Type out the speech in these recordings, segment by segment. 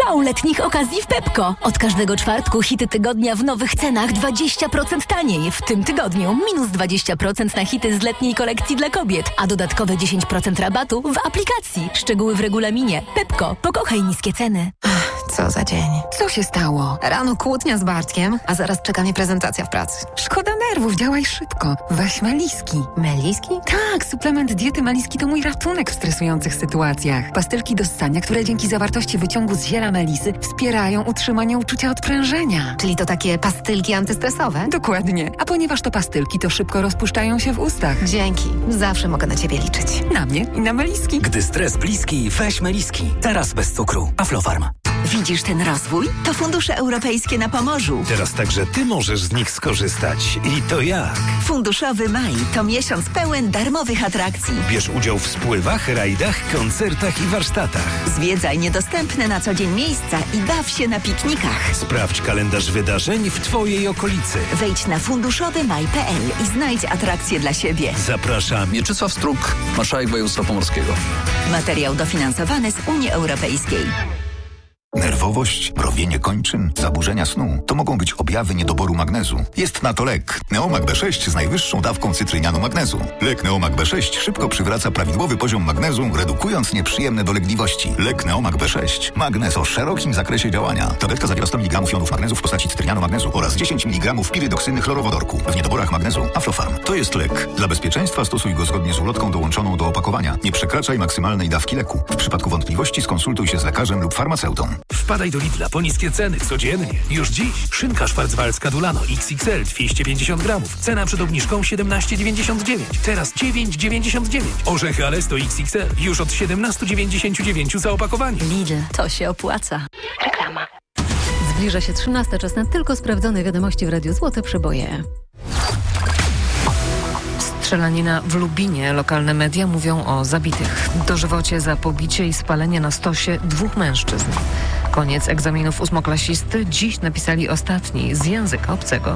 Szał letnich okazji w Pepko. Od każdego czwartku hity tygodnia w nowych cenach 20% taniej. W tym tygodniu minus 20% na hity z letniej kolekcji dla kobiet, a dodatkowe 10% rabatu w aplikacji. Szczegóły w regulaminie. Pepko. Pokochaj niskie ceny. Co za dzień. Co się stało? Rano kłótnia z Bartkiem, a zaraz czeka mnie prezentacja w pracy. Szkoda nerwów, działaj szybko. Weź Meliski. Meliski? Tak, suplement diety Meliski to mój ratunek w stresujących sytuacjach. Pastylki do ssania, które dzięki zawartości wyciągu z ziela melisy wspierają utrzymanie uczucia odprężenia. Czyli to takie pastylki antystresowe? Dokładnie. A ponieważ to pastylki, to szybko rozpuszczają się w ustach. Dzięki. Zawsze mogę na ciebie liczyć. Na mnie i na Meliski. Gdy stres bliski, weź Meliski. Teraz bez cukru. Aflofarm. Widzisz ten rozwój? To fundusze europejskie na Pomorzu. Teraz także ty możesz z nich skorzystać. I to jak? Funduszowy maj to miesiąc pełen darmowych atrakcji. Bierz udział w spływach, rajdach, koncertach i warsztatach. Zwiedzaj niedostępne na co dzień miejsca i baw się na piknikach. Sprawdź kalendarz wydarzeń w twojej okolicy. Wejdź na funduszowymaj.pl i znajdź atrakcje dla siebie. Zapraszam. Mieczysław Struk, marszałek województwa pomorskiego. Materiał dofinansowany z Unii Europejskiej. Nerwowość, mrowienie kończyn, zaburzenia snu to mogą być objawy niedoboru magnezu. Jest na to lek Neomag B6 z najwyższą dawką cytrynianu magnezu. Lek Neomag B6 szybko przywraca prawidłowy poziom magnezu, redukując nieprzyjemne dolegliwości. Lek Neomag B6. Magnez o szerokim zakresie działania. Tabletka zawiera 100 mg jonów magnezu w postaci cytrynianu magnezu oraz 10 mg pirydoksyny chlorowodorku. W niedoborach magnezu Aflofarm. To jest lek. Dla bezpieczeństwa stosuj go zgodnie z ulotką dołączoną do opakowania. Nie przekraczaj maksymalnej dawki leku. W przypadku wątpliwości skonsultuj się z lekarzem lub farmaceutą. Wpadaj do Lidla po niskie ceny codziennie. Już dziś szynka szwarcwaldzka Dulano XXL 250 gramów. Cena przed obniżką 17,99. Teraz 9,99. Orzechy Alesto XXL już od 17,99 za opakowanie. Lidl, to się opłaca. Reklama. Zbliża się 13. Czas na tylko sprawdzone wiadomości w Radiu Złote Przeboje. Strzelanina w Lubinie. Lokalne media mówią o zabitych. Dożywocie za pobicie i spalenie na stosie 2 mężczyzn. Koniec egzaminów ósmoklasisty. Dziś napisali ostatni z języka obcego.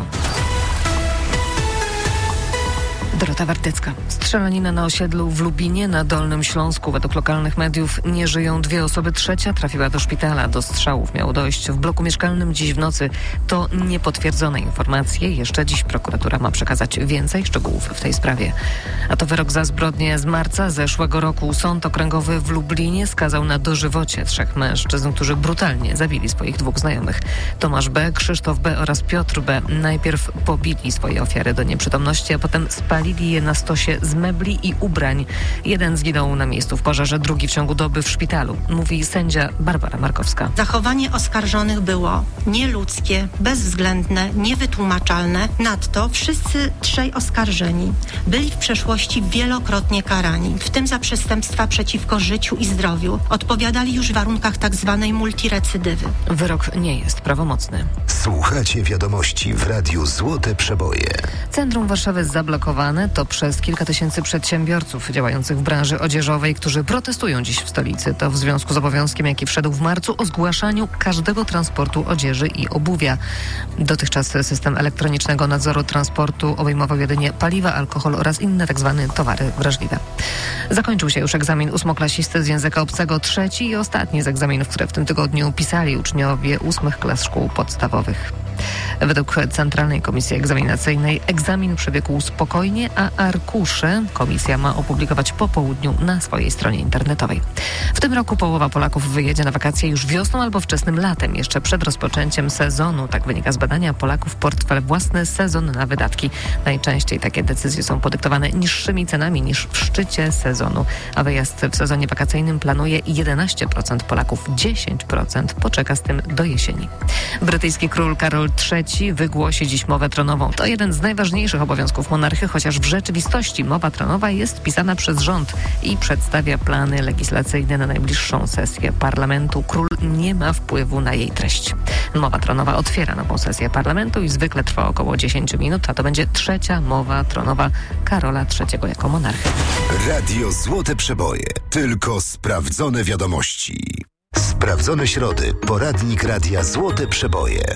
Dorota Wartycka. Strzelanina na osiedlu w Lubinie na Dolnym Śląsku. Według lokalnych mediów nie żyją 2 osoby, trzecia trafiła do szpitala. Do strzałów miało dojść w bloku mieszkalnym dziś w nocy. To niepotwierdzone informacje. Jeszcze dziś prokuratura ma przekazać więcej szczegółów w tej sprawie. A to wyrok za zbrodnię z marca zeszłego roku. Sąd okręgowy w Lublinie skazał na dożywocie 3 mężczyzn, którzy brutalnie zabili swoich 2 znajomych. Tomasz B., Krzysztof B. oraz Piotr B. najpierw pobili swoje ofiary do nieprzytomności, a potem spalili je na stosie z mebli i ubrań. Jeden zginął na miejscu w pożarze, drugi w ciągu doby w szpitalu, mówi sędzia Barbara Markowska. Zachowanie oskarżonych było nieludzkie, bezwzględne, niewytłumaczalne. Nadto wszyscy 3 oskarżeni byli w przeszłości wielokrotnie karani, w tym za przestępstwa przeciwko życiu i zdrowiu. Odpowiadali już w warunkach tzw. multirecydywy. Wyrok nie jest prawomocny. Słuchacie wiadomości w Radiu Złote Przeboje. Centrum Warszawy zablokowane to przez kilka tysięcy przedsiębiorców działających w branży odzieżowej, którzy protestują dziś w stolicy. To w związku z obowiązkiem, jaki wszedł w marcu o zgłaszaniu każdego transportu odzieży i obuwia. Dotychczas system elektronicznego nadzoru transportu obejmował jedynie paliwa, alkohol oraz inne tzw. towary wrażliwe. Zakończył się już egzamin ósmoklasisty z języka obcego, 3. i ostatni z egzaminów, które w tym tygodniu pisali uczniowie 8 klas szkół podstawowych. Według Centralnej Komisji Egzaminacyjnej egzamin przebiegł spokojnie, a arkusze komisja ma opublikować po południu na swojej stronie internetowej. W tym roku połowa Polaków wyjedzie na wakacje już wiosną albo wczesnym latem, jeszcze przed rozpoczęciem sezonu. Tak wynika z badania Polaków portfel własny, sezon na wydatki. Najczęściej takie decyzje są podyktowane niższymi cenami niż w szczycie sezonu, a wyjazd w sezonie wakacyjnym planuje 11% Polaków, 10% poczeka z tym do jesieni. Brytyjski król Karol III wygłosi dziś mowę tronową. To jeden z najważniejszych obowiązków monarchy, chociaż w rzeczywistości mowa tronowa jest pisana przez rząd i przedstawia plany legislacyjne na najbliższą sesję parlamentu. Król nie ma wpływu na jej treść. Mowa tronowa otwiera nową sesję parlamentu i zwykle trwa około 10 minut, a to będzie 3. mowa tronowa Karola III jako monarchy. Radio Złote Przeboje. Tylko sprawdzone wiadomości. Sprawdzone środy. Poradnik Radia Złote Przeboje.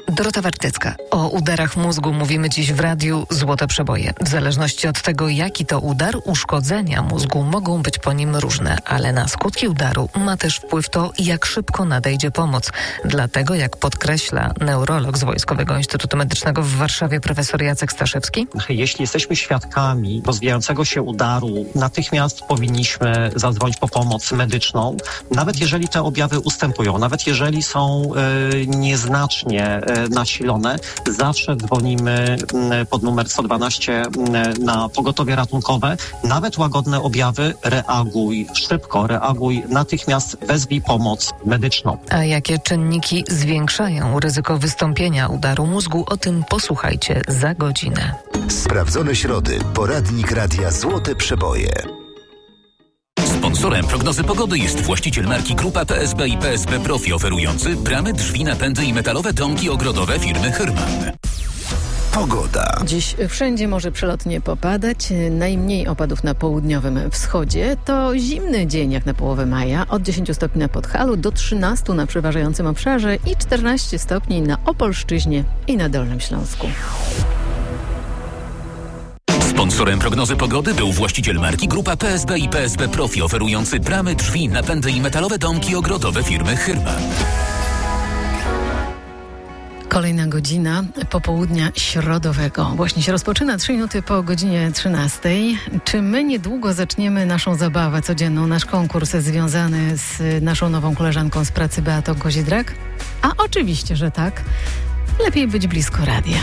Dorota Wartecka. O udarach mózgu mówimy dziś w radiu Złote Przeboje. W zależności od tego, jaki to udar, uszkodzenia mózgu mogą być po nim różne, ale na skutki udaru ma też wpływ to, jak szybko nadejdzie pomoc. Dlatego, jak podkreśla neurolog z Wojskowego Instytutu Medycznego w Warszawie profesor Jacek Staszewski. Jeśli jesteśmy świadkami rozwijającego się udaru, natychmiast powinniśmy zadzwonić po pomoc medyczną, nawet jeżeli te objawy ustępują, nawet jeżeli są nieznacznie nasilone, zawsze dzwonimy pod numer 112 na pogotowie ratunkowe. Nawet łagodne objawy, reaguj szybko, reaguj natychmiast, wezwij pomoc medyczną. A jakie czynniki zwiększają ryzyko wystąpienia udaru mózgu? O tym posłuchajcie za godzinę. Sprawdzone środy. Poradnik Radia Złote Przeboje. Sponsorem prognozy pogody jest właściciel marki Grupa PSB i PSB Profi, oferujący bramy, drzwi, napędy i metalowe domki ogrodowe firmy Hyrman. Pogoda. Dziś wszędzie może przelotnie popadać. Najmniej opadów na południowym wschodzie. To zimny dzień jak na połowę maja. Od 10 stopni na Podhalu do 13 na przeważającym obszarze i 14 stopni na Opolszczyźnie i na Dolnym Śląsku. Sponsorem prognozy pogody był właściciel marki Grupa PSB i PSB Profi, oferujący bramy, drzwi, napędy i metalowe domki ogrodowe firmy Hyrman. Kolejna godzina popołudnia środowego. Właśnie się rozpoczyna 3 minuty po godzinie 13. Czy my niedługo zaczniemy naszą zabawę codzienną, nasz konkurs związany z naszą nową koleżanką z pracy Beatą Kozidrak? A oczywiście, że tak. Lepiej być blisko radia.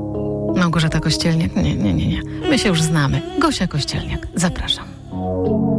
Małgorzata Kościelniak? Nie. My się już znamy. Gosia Kościelniak. Zapraszam.